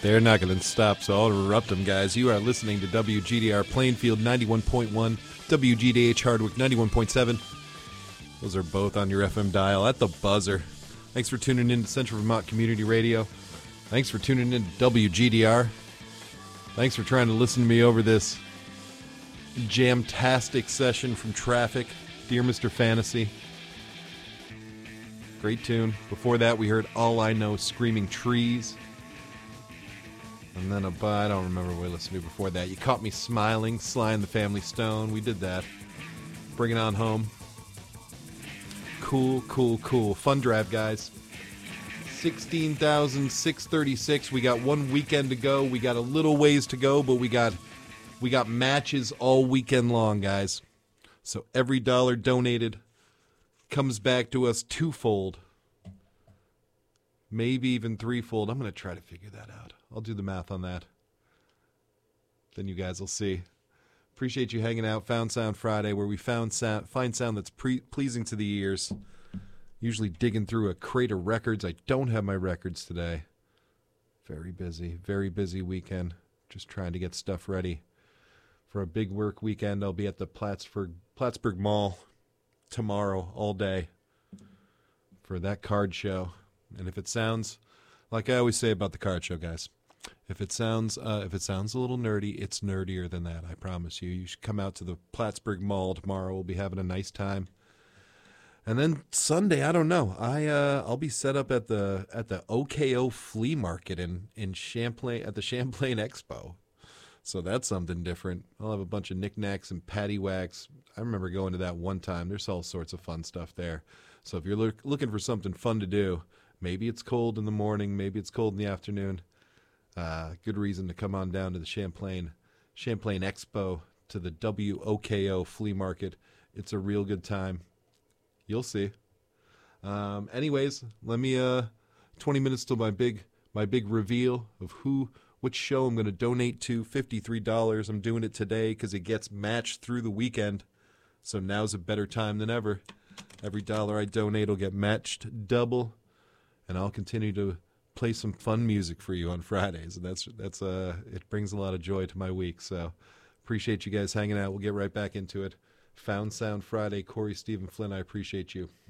They're not going to stop, so I'll interrupt them, guys. You are listening to WGDR Plainfield 91.1, WGDH Hardwick 91.7. Those are both on your FM dial at the buzzer. Thanks for tuning in to Central Vermont Community Radio. Thanks for tuning in to WGDR. Thanks for trying to listen to me over this jam-tastic session from traffic. Dear Mr. Fantasy. Great tune. Before that, we heard All I Know, Screaming Trees. And then I don't remember what we listened to before that. You Caught Me Smiling, Sly and the Family Stone. We did that. Bring It On Home. Cool, cool, cool. Fun drive, guys. 16,636. We got one weekend to go. We got a little ways to go, but we got matches all weekend long, guys. So every dollar donated comes back to us twofold. Maybe even threefold. I'm going to try to figure that out. I'll do the math on that. Then you guys will see. Appreciate you hanging out. Found Sound Friday, where we find sound that's pleasing to the ears. Usually digging through a crate of records. I don't have my records today. Very busy weekend. Just trying to get stuff ready for a big work weekend. I'll be at the Plattsburgh Mall tomorrow all day for that card show. And if it sounds, like I always say about the card show, guys, if it sounds a little nerdy, it's nerdier than that. I promise you. You should come out to the Plattsburgh Mall tomorrow. We'll be having a nice time. And then Sunday, I don't know. I'll be set up at the OKO flea market in Champlain at the Champlain Expo. So that's something different. I'll have a bunch of knickknacks and paddywhacks. I remember going to that one time. There's all sorts of fun stuff there. So if you're looking for something fun to do, maybe it's cold in the morning, maybe it's cold in the afternoon. Good reason to come on down to the Champlain Expo, to the WOKO flea market. It's a real good time. You'll see. Anyways, let me 20 minutes till my big reveal of which show I'm going to donate to. $53. I'm doing it today because it gets matched through the weekend. So now's a better time than ever. Every dollar I donate will get matched double, and I'll continue to play some fun music for you on Fridays. And that's it brings a lot of joy to my week. So appreciate you guys hanging out. We'll get right back into it. Found Sound Friday, Corey, Stephen, Flynn, I appreciate you.